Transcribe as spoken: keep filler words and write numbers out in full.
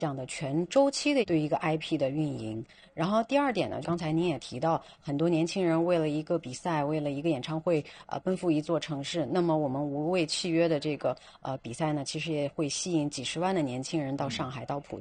这样的全周期的对一个 I P 的运营。然后第二点呢，刚才您也提到，很多年轻人为了一个比赛，为了一个演唱会，呃，奔赴一座城市。那么我们无畏契约的这个呃比赛呢，其实也会吸引几十万的年轻人到上海、到浦东。